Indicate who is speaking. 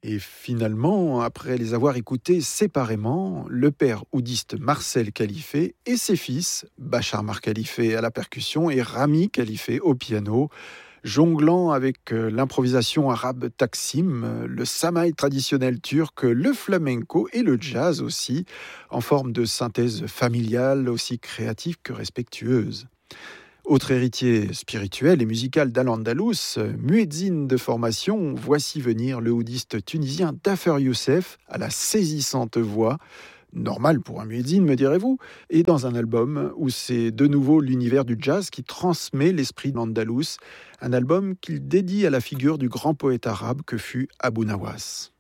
Speaker 1: Et finalement, après les avoir écoutés séparément, le père oudiste Marcel Khalife et ses fils, Bachar Mar Khalife à la percussion et Rami Khalife au piano, jonglant avec l'improvisation arabe taksim, le samaï traditionnel turc, le flamenco et le jazz aussi, en forme de synthèse familiale aussi créative que respectueuse. Autre héritier spirituel et musical d'Al-Andalus, muezzin de formation, voici venir le oudiste tunisien Dafer Youssef à la saisissante voix, normal pour un muezzin me direz-vous, et dans un album où c'est de nouveau l'univers du jazz qui transmet l'esprit d'Andalus, un album qu'il dédie à la figure du grand poète arabe que fut Abou Nawas.